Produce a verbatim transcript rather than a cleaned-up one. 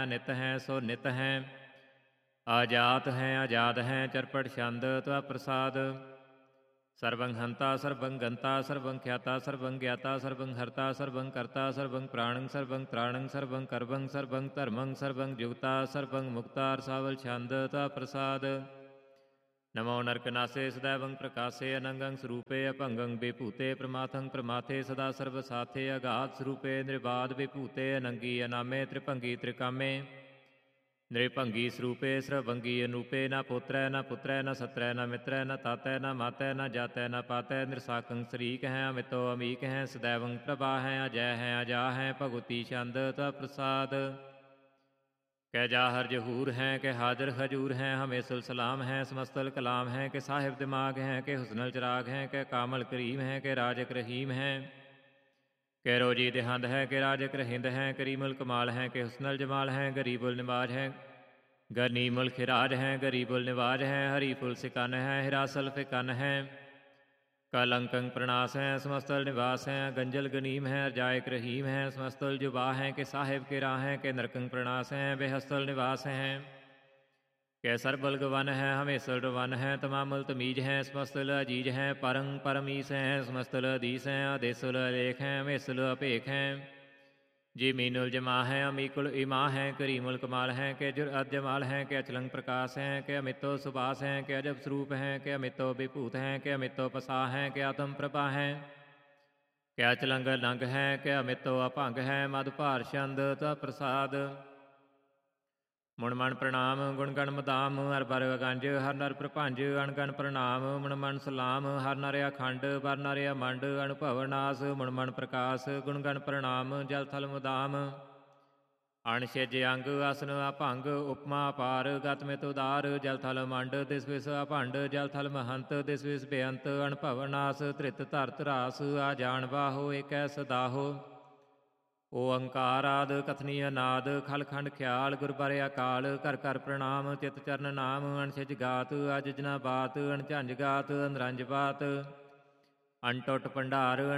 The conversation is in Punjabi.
ਅਨਿਤ ਹੈ ਸੋ ਨਿਤ ਹੈ। ਆਜਾਤ ਹੈ ਆਜ਼ਾਦ ਹੈ ਚਰਪਟ ਛੰਦ ਤਵਾ ਪ੍ਰਸਾਦ। ਸਰਬੰ ਹੰਤਾ ਸਰਬੰ ਗੰਤਾ ਸਰਬੰ ਖਿਆਤਾ ਸਰਬੰ ਗਿਆਤਾ ਸਰਬੰ ਹਰਤਾ ਸਰਬੰ ਕਰਤਾ ਸਰਬੰ ਪ੍ਰਾਣੰ ਸਰਬੰ ਤ੍ਰਾਣੰ ਸਰਬੰ ਕਰਬੰ ਸਰਬੰ ਧਰਮੰ ਸਰਬੰ ਜੁਗਤਾ ਸਰਬੰ ਮੁਕਤਾ ਰਸਾਵਲ ਛੰਦ ਤਵਾ ਪ੍ਰਸਾਦ। ਨਮੋ ਨਰਕਨਾਸੇ ਸदैवं ਪ੍ਰਕਾਸੇ ਅਨੰਗੰ ਸਰੂਪੇ ਅਭੰਗੰ ਵਿਭੂਤੇ ਪ੍ਰਮਾਥੰ ਪ੍ਰਮਾਥੇ ਸਦਾ ਸਰਬ ਸਾਥੇ ਅਗਾਧ ਸਰੂਪੇ ਨਿਰਬਾਧ ਵਿਭੂਤੇ ਅਨੰਗੀ ਅਨਾਮੇ ਤ੍ਰਿਭੰਗੀ ਤ੍ਰਿਕਾਮੇ। ਨਿਰਭੰਗੀ ਸਰੂਪੇ ਸਰਭੰਗੀ ਅਨੂਪੇ ਨਾ ਪੋਤਰੈ ਨਾ ਪੁੱਤਰੈ ਨਾ ਸਤਰੈ ਨਾ ਮਿੱਤਰੈ ਨਾ ਤਾਤੈ ਨਾ ਮਾਤੈ ਨਾ ਜਾਤੈ ਨਾ ਪਾਤੈ। ਨਿਰਸਾਕੰ ਸਰੀਕ ਹੈ ਅਮਿਤੋ ਅਮੀਕ ਹੈ ਸदैवं ਪ੍ਰਭਾ ਹੈ ਅਜੈ ਹੈ ਅਜਾ ਹੈ ਭਗਵਤੀ ਛੰਦ ਤਵਾ ਪ੍ਰਸਾਦ। ਕੈ ਜਾਹਰ ਜਹੂਰ ਹੈ ਕਿ ਹਾਜ਼ਰ ਹਜੂਰ ਹੈ ਹਮੇਸੁਲ ਸਲਾਮ ਹੈ ਸਮਸਤਲ ਕਲਾਮ ਹੈ ਕਿ ਸਾਹਿਬ ਦਿਮਾਗ ਹੈ ਕਿ ਹੁਸਨਲ ਚਰਾਗ ਹੈ ਕਿ ਕਾਮਲ ਕਰੀਮ ਹੈ ਕਿ ਰਾਜਕ ਰਹੀਮ ਹੈ। ਕਿ ਰੋਜੀ ਦੇਹੰਦ ਹੈ ਕਿ ਰਾਜਕ ਰਹਿੰਦ ਹੈ ਕਰੀਮੁਲ ਕਮਾਲ ਹੈ ਕਿ ਹੁਸਨਲ ਜਮਾਲ ਹੈ ਗਰੀਬੁਲ ਨਿਵਾਜ ਹੈ ਗਨੀਮੁਲ ਖਿਰਾਜ ਹੈ ਗਰੀਬੁਲ ਨਿਵਾਜ ਹੈ। ਹਰੀਫੁਲ ਸਿਕਨ ਹੈ ਹਿਰਾਸਲ ਫਿਕਨ ਹੈ ਕਲੰਕੰ ਪ੍ਰਣਾਸ ਹੈ ਸਮਸਤਲ ਨਿਵਾਸ ਹੈ। ਗੰਜਲ ਗਨੀਮ ਹੈ ਰਜਾਇਕ ਰਹੀਮ ਹੈ ਸਮਸਤਲ ਜੁਬਾ ਹੈ ਕਿ ਸਾਹਿਬ ਕੇ ਰਾਹ ਹੈ ਕਿ ਨਰਕੰ ਪ੍ਰਣਾਸ ਹੈ ਬੇਹਸਤਲ ਨਿਵਾਸ ਹੈ। ਕਿ ਸਰਬਲ ਗਵਨ ਹੈ ਹਮੇਸਲ ਰਵਨ ਹੈ ਤਮਾਮੁਲ ਤਮੀਜ ਹੈ ਸਮਸਤਲ ਅਜੀਜ ਹੈ ਪਰੰ ਪਰਮੀਸ ਹੈ ਸਮਸਤਲ ਅਦੀਸ ਹੈ ਆਦੇਸੁਲ ਅਲੇਖ ਹੈ ਹਮੇਸਲ ਅਭੇਖ ਹੈ। ਜੀ ਮੀਨੁਲ ਜਮਾ ਹੈ ਅਮੀਕੁਲ ਇਮਾ ਹੈ ਕਰੀਮੁਲ ਕਮਾਲ ਹੈ ਕਿ ਜੁਰ ਅਜਮਾਲ ਹੈ ਕਿ ਅਚਲੰਗ ਪ੍ਰਕਾਸ਼ ਹੈ ਕਿ ਅਮਿਤੋ ਸੁਬਾਸ ਹੈ ਕਿ ਅਜਬ ਸਰੂਪ ਹੈ ਕਿ ਅਮਿਤੋ ਵਿਭੂਤ ਹੈ ਕਿ ਅਮਿਤੋ ਪਸਾ ਹੈ ਕਿ ਆਤਮ ਪ੍ਰਭਾ ਹੈ ਕਿ ਅਚਲੰਗ ਲੰਗ ਹੈ ਕਿ ਅਮਿਤੋ ਅਭੰਗ ਹੈ ਮਦ ਭਾਰ ਛੰਦ ਤਵਾ ਪ੍ਰਸਾਦ। ਮੁਣ ਮਣ ਪ੍ਰਣਾਮ ਗੁਣ ਗਣ ਮਦਾਮ ਹਰ ਬਰ ਅਗੰਜ ਹਰ ਨਰ ਪ੍ਰਭੰਜ ਅਣਗਣ ਪ੍ਰਣਾਮ ਮੁਣ ਮਣ ਸਲਾਮ ਹਰ ਨਰ ਅਖੰਡ ਬਰ ਨਰ ਅਮੰਡ ਅਨੁਭਵ ਨਾਸ ਮੁਣ ਮਣ ਪ੍ਰਕਾਸ਼ ਗੁਣ ਗਣ ਪ੍ਰਣਾਮ ਜਲ ਥਲ ਮੁਦਾਮ। ਅਣਛਿਜ ਅੰਗ ਆਸਨ ਅਭੰਗ ਉਪਮਾ ਅਪਾਰ ਗਤ ਮਿਤ ਉਦਾਰ ਜਲ ਥਲ ਮੰਡ ਦਿਸ ਵਿਸ ਅਭੰਡ ਜਲ ਥਲ ਮਹੰਤ ਦਿਸ ਵਿਸ ਬੇਅੰਤ ਅਨੁਭਵ ਨਾਸ ਧ੍ਰਿਤ ਧਰਤ ਰਾਸ ਆ ਜਾਣ ਬਾਹੋ ਏਕੈ ਸਦਾਹੋ। ਓੰਕਾਰ ਆਦ ਕਥਨੀ ਅਨਾਦ ਖਲ ਖੰਡ ਖਿਆਲ ਗੁਰ ਬਾਰੇ ਅਕਾਲ ਘਰ ਘਰ ਪ੍ਰਣਾਮ ਚਿਤ ਚਰਨ ਨਾਮ ਅਣਛਿਜ ਗਾਤ ਅਜ ਜਨਾ ਬਾਤ ਅਣਝੰਜ ਗਾਤ ਅਨਰੰਜ ਬਾਤ ਅਣਟੁੱਟ ਭੰਡਾਰ